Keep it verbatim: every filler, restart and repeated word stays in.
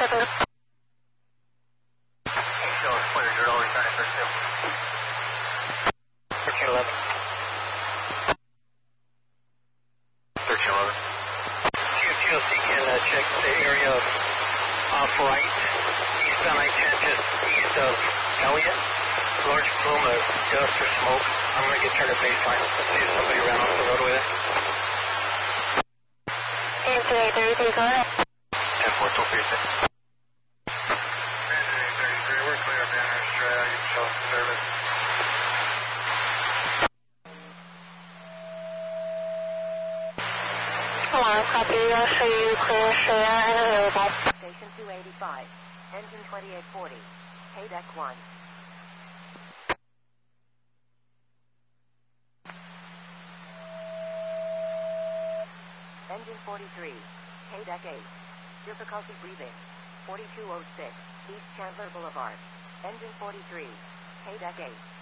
Show us clear, zero, returning for two. thirteen eleven. thirteen eleven. G O C can uh, check the area off right, eastbound I ten, just east of Elliott. Large plume of dust or smoke. I'm going to get turned to baseline. Let's see if somebody ran off the roadway there. ten three thirty-three, go ahead. ten four, two three six. We're clear, Banner Strata. You can show us the service. Hello, copy. I'll show you clear Strata and available. Station two eighty-five, engine twenty-eight forty, K deck one. Engine forty-three, K deck eight, difficulty breathing, forty-two oh six, East Chandler Boulevard. Engine forty-three, K deck eight.